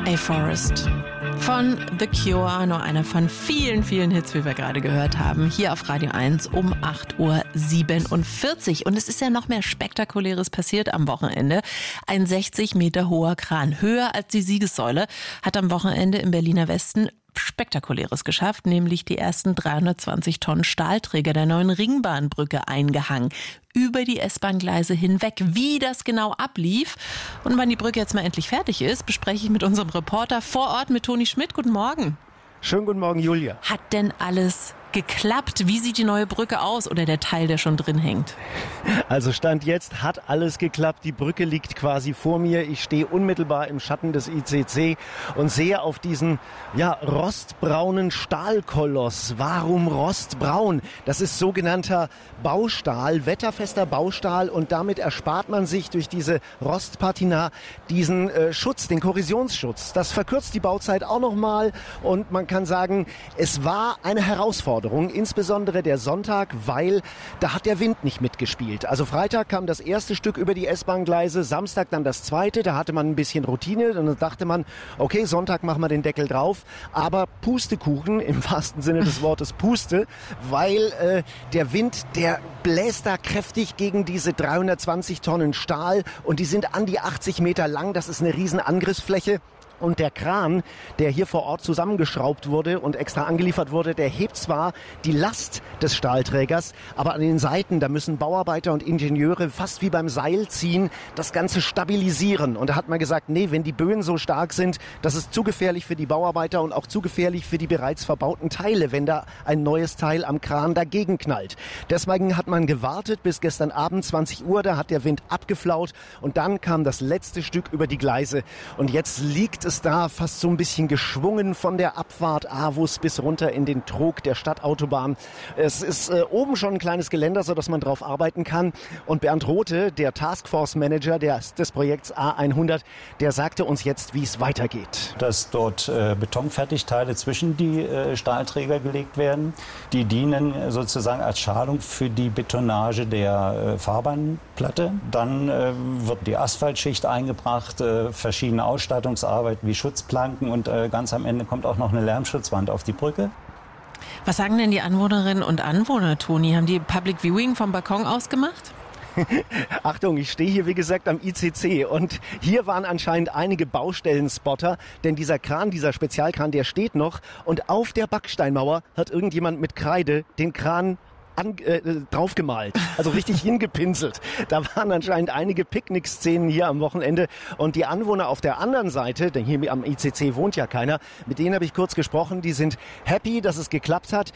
A Forest von The Cure, nur einer von vielen, vielen Hits, wie wir gerade gehört haben, hier auf Radio 1 um 8:47 Uhr. Und es ist ja noch mehr Spektakuläres passiert am Wochenende. Ein 60 Meter hoher Kran, höher als die Siegessäule, hat am Wochenende im Berliner Westen Spektakuläres geschafft, nämlich die ersten 320 Tonnen Stahlträger der neuen Ringbahnbrücke eingehangen. Über die S-Bahn-Gleise hinweg. Wie das genau ablief und wann die Brücke jetzt mal endlich fertig ist, bespreche ich mit unserem Reporter vor Ort, mit Toni Schmidt. Guten Morgen. Schönen guten Morgen, Julia. Hat denn alles geklappt? Wie sieht die neue Brücke aus oder der Teil, der schon drin hängt? Also Stand jetzt hat alles geklappt. Die Brücke liegt quasi vor mir. Ich stehe unmittelbar im Schatten des ICC und sehe auf diesen rostbraunen Stahlkoloss. Warum rostbraun? Das ist sogenannter Baustahl, wetterfester Baustahl, und damit erspart man sich durch diese Rostpatina diesen Schutz, den Korrosionsschutz. Das verkürzt die Bauzeit auch nochmal und man kann sagen, es war eine Herausforderung. Insbesondere der Sonntag, weil da hat der Wind nicht mitgespielt. Also Freitag kam das erste Stück über die S-Bahn-Gleise, Samstag dann das zweite, da hatte man ein bisschen Routine, dann dachte man, okay, Sonntag machen wir den Deckel drauf, aber Pustekuchen, im wahrsten Sinne des Wortes Puste, weil der Wind, der bläst da kräftig gegen diese 320 Tonnen Stahl und die sind an die 80 Meter lang, das ist eine riesen Angriffsfläche. Und der Kran, der hier vor Ort zusammengeschraubt wurde und extra angeliefert wurde, der hebt zwar die Last des Stahlträgers, aber an den Seiten, da müssen Bauarbeiter und Ingenieure fast wie beim Seil ziehen, das Ganze stabilisieren. Und da hat man gesagt, nee, wenn die Böen so stark sind, das ist zu gefährlich für die Bauarbeiter und auch zu gefährlich für die bereits verbauten Teile, wenn da ein neues Teil am Kran dagegen knallt. Deswegen hat man gewartet bis gestern Abend 20 Uhr, da hat der Wind abgeflaut und dann kam das letzte Stück über die Gleise. Und jetzt liegt es da fast so ein bisschen geschwungen von der Abfahrt Avus bis runter in den Trog der Stadtautobahn. Es ist oben schon ein kleines Geländer, sodass man drauf arbeiten kann. Und Bernd Rothe, der Taskforce-Manager des Projekts A100, der sagte uns jetzt, wie es weitergeht. Dass dort Betonfertigteile zwischen die Stahlträger gelegt werden. Die dienen sozusagen als Schalung für die Betonage der Fahrbahnplatte. Dann wird die Asphaltschicht eingebracht, verschiedene Ausstattungsarbeiten wie Schutzplanken und ganz am Ende kommt auch noch eine Lärmschutzwand auf die Brücke. Was sagen denn die Anwohnerinnen und Anwohner, Toni? Haben die Public Viewing vom Balkon aus gemacht? Achtung, ich stehe hier wie gesagt am ICC und hier waren anscheinend einige Baustellenspotter, denn dieser Kran, dieser Spezialkran, der steht noch und auf der Backsteinmauer hat irgendjemand mit Kreide den Kran draufgemalt, also richtig hingepinselt. Da waren anscheinend einige Picknickszenen hier am Wochenende und die Anwohner auf der anderen Seite, denn hier am ICC wohnt ja keiner, mit denen habe ich kurz gesprochen, die sind happy, dass es geklappt hat.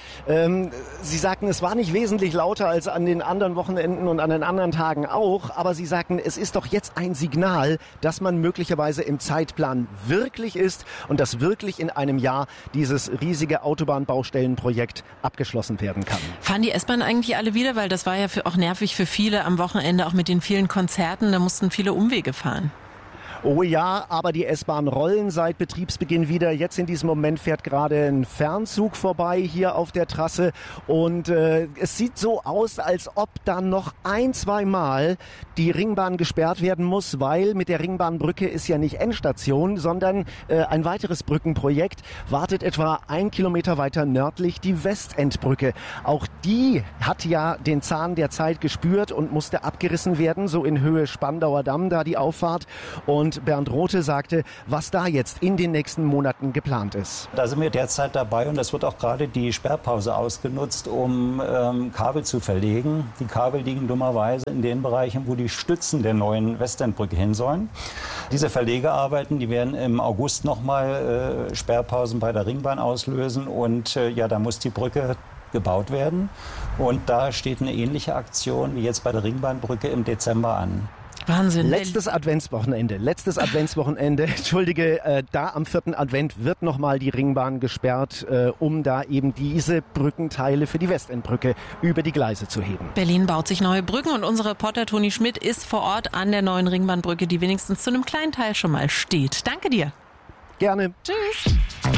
Sie sagten, es war nicht wesentlich lauter als an den anderen Wochenenden und an den anderen Tagen auch, aber sie sagten, es ist doch jetzt ein Signal, dass man möglicherweise im Zeitplan wirklich ist und dass wirklich in einem Jahr dieses riesige Autobahnbaustellenprojekt abgeschlossen werden kann. Fahren die S-Bahn eigentlich alle wieder? Weil das war ja auch nervig für viele am Wochenende, auch mit den vielen Konzerten. Da mussten viele Umwege fahren. Oh ja, aber die S-Bahn rollen seit Betriebsbeginn wieder. Jetzt in diesem Moment fährt gerade ein Fernzug vorbei hier auf der Trasse und es sieht so aus, als ob dann noch 1-2 Mal die Ringbahn gesperrt werden muss, weil mit der Ringbahnbrücke ist ja nicht Endstation, sondern ein weiteres Brückenprojekt wartet etwa 1 Kilometer weiter nördlich, die Westendbrücke. Auch die hat ja den Zahn der Zeit gespürt und musste abgerissen werden, so in Höhe Spandauer Damm, da die Auffahrt. Und Bernd Rothe sagte, was da jetzt in den nächsten Monaten geplant ist. Da sind wir derzeit dabei und das wird auch gerade die Sperrpause ausgenutzt, um Kabel zu verlegen. Die Kabel liegen dummerweise in den Bereichen, wo die Stützen der neuen Westendbrücke hin sollen. Diese Verlegearbeiten, die werden im August nochmal Sperrpausen bei der Ringbahn auslösen und da muss die Brücke gebaut werden. Und da steht eine ähnliche Aktion wie jetzt bei der Ringbahnbrücke im Dezember an. Wahnsinn. Letztes Adventswochenende, entschuldige, da am 4. Advent wird nochmal die Ringbahn gesperrt, um da eben diese Brückenteile für die Westendbrücke über die Gleise zu heben. Berlin baut sich neue Brücken und unser Reporter Toni Schmidt ist vor Ort an der neuen Ringbahnbrücke, die wenigstens zu einem kleinen Teil schon mal steht. Danke dir. Gerne. Tschüss.